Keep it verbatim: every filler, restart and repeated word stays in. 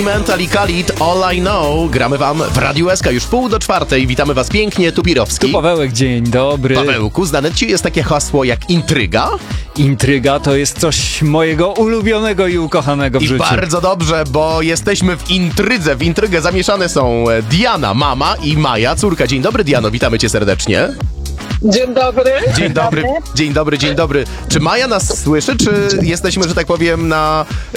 Mentally Khalid, All I Know. Gramy wam w Radiu S K już pół do czwartej. Witamy was pięknie, tu Pirowski. Tu Pawełek, dzień dobry. Pawełku, znane ci jest takie hasło jak intryga? Intryga to jest coś mojego ulubionego i ukochanego w I życiu. bardzo dobrze, bo jesteśmy w intrydze. W intrygę zamieszane są Diana, mama, i Maja, córka. Dzień dobry, Diano, witamy cię serdecznie. Dzień dobry. Dzień dobry, dzień dobry, dzień dobry. Czy Maja nas słyszy, czy jesteśmy, że tak powiem, na